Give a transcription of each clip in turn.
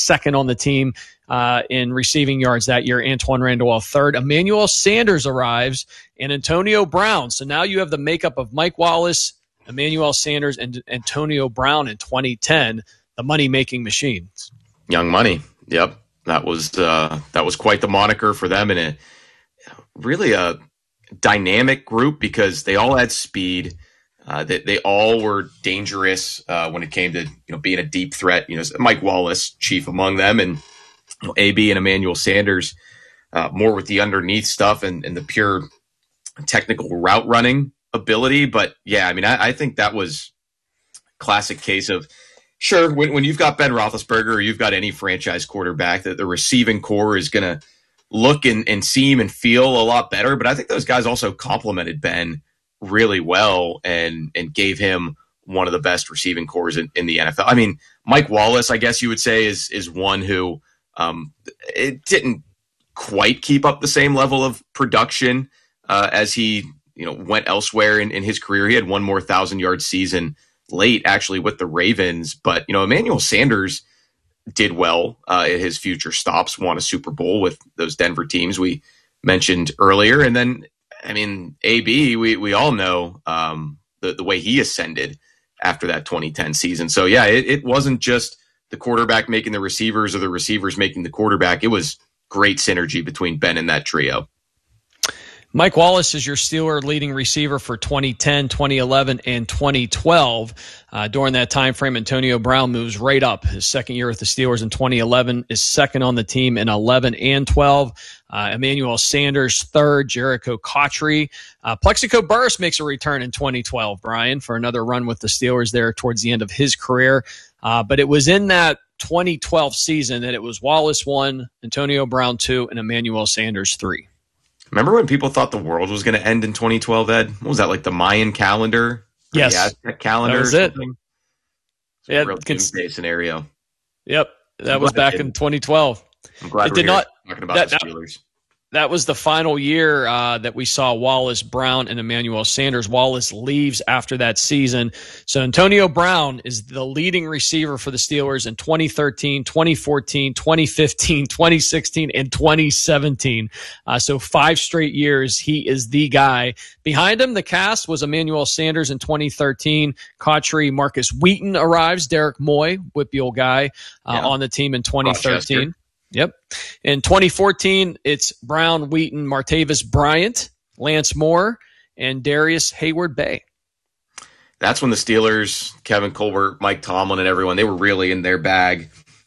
second on the team in receiving yards that year. Antoine Randall third. Emmanuel Sanders arrives and Antonio Brown. So now you have the makeup of Mike Wallace, Emmanuel Sanders, and Antonio Brown in 2010, the money-making machines. Young Money. Yep. That was quite the moniker for them, and really a dynamic group because they all had speed. They all were dangerous when it came to being a deep threat. Mike Wallace, chief among them, and AB and Emmanuel Sanders more with the underneath stuff and the pure technical route running ability. But yeah, I mean, I think that was a classic case of, sure, when you've got Ben Roethlisberger or you've got any franchise quarterback, that the receiving core is going to look and seem and feel a lot better. But I think those guys also complemented Ben really well and gave him one of the best receiving cores in the NFL. I mean, Mike Wallace, I guess you would say, is one who it didn't quite keep up the same level of production as he went elsewhere in his career. He had one more 1,000-yard season late, actually, with the Ravens. But Emmanuel Sanders did well at his future stops, won a Super Bowl with those Denver teams we mentioned earlier. And then, I mean, AB, we all know the way he ascended after that 2010 season. So, yeah, it wasn't just the quarterback making the receivers or the receivers making the quarterback. It was great synergy between Ben and that trio. Mike Wallace is your Steeler leading receiver for 2010, 2011, and 2012. During that time frame, Antonio Brown moves right up. His second year with the Steelers in 2011 is second on the team in 11 and 12. Emmanuel Sanders third, Jericho Cotchery. Plexico Burress makes a return in 2012, Brian, for another run with the Steelers there towards the end of his career. But it was in that 2012 season that it was Wallace 1, Antonio Brown 2, and Emmanuel Sanders 3. Remember when people thought the world was going to end in 2012, Ed? What was that, like the Mayan calendar? Yes. The Aztec calendar? That was it. Yeah, real doomsday scenario. Yep. That was back in 2012. I'm glad we're talking about the Steelers. That was the final year that we saw Wallace, Brown, and Emmanuel Sanders. Wallace leaves after that season. So Antonio Brown is the leading receiver for the Steelers in 2013, 2014, 2015, 2016, and 2017. So 5 straight years, he is the guy. Behind him, the cast was Emmanuel Sanders in 2013. Cotchery, Marcus Wheaton arrives. Derek Moy, WPIAL guy, on the team in 2013. Rochester. Yep. In 2014, it's Brown, Wheaton, Martavis Bryant, Lance Moore, and Darius Hayward-Bay. That's when the Steelers, Kevin Colbert, Mike Tomlin, and everyone, they were really in their bag,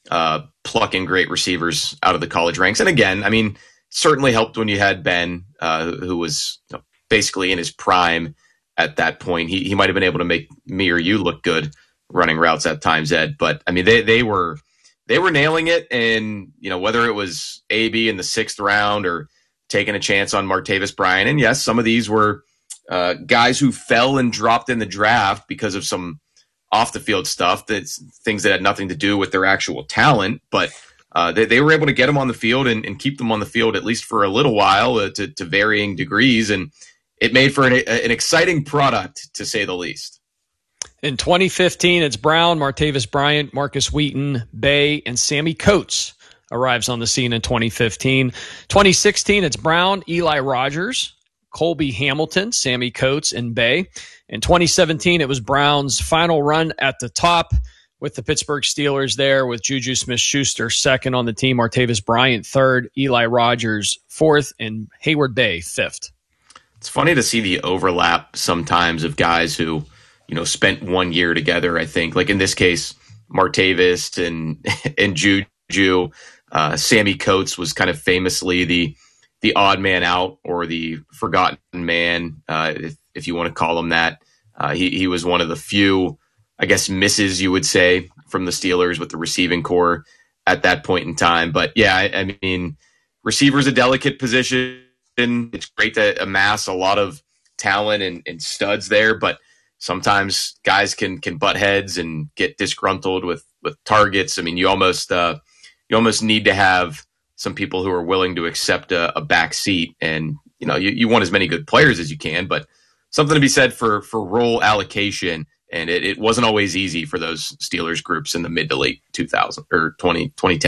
plucking great receivers out of the college ranks. And again, I mean, certainly helped when you had Ben, who was basically in his prime at that point. He might have been able to make me or you look good running routes at times, Ed. But, I mean, they were nailing it, and whether it was AB in the 6th round or taking a chance on Martavis Bryant, and yes, some of these were guys who fell and dropped in the draft because of some off the field stuff, that's things that had nothing to do with their actual talent, but they were able to get them on the field and keep them on the field at least for a little while to varying degrees, and it made for an exciting product, to say the least. In 2015, it's Brown, Martavis Bryant, Marcus Wheaton, Bay, and Sammy Coates arrives on the scene in 2015. 2016, it's Brown, Eli Rogers, Colby Hamilton, Sammy Coates, and Bay. In 2017, it was Brown's final run at the top with the Pittsburgh Steelers there, with Juju Smith-Schuster second on the team, Martavis Bryant third, Eli Rogers fourth, and Hayward-Bay fifth. It's funny to see the overlap sometimes of guys who spent 1 year together, I think. Like in this case, Martavis and Juju. Sammy Coates was kind of famously the odd man out, or the forgotten man, if you want to call him that. He was one of the few, I guess, misses, you would say, from the Steelers with the receiving core at that point in time. But yeah, I mean, receiver's a delicate position. It's great to amass a lot of talent and studs there, but sometimes guys can butt heads and get disgruntled with targets. I mean, you almost need to have some people who are willing to accept a back seat, and you want as many good players as you can, but something to be said for role allocation. And it wasn't always easy for those Steelers groups in the mid to late 2000 or 2010.